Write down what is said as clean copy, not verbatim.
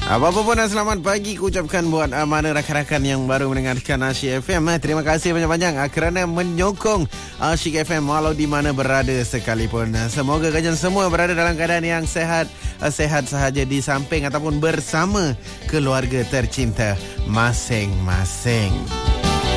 Apa-apa pun, selamat pagi ku ucapkan buat mana rakan-rakan yang baru mendengarkan Asyik FM. Terima kasih banyak-banyak kerana menyokong Asyik FM walau di mana berada sekalipun. Semoga kalian semua berada dalam keadaan yang sehat sahaja di samping ataupun bersama keluarga tercinta masing-masing.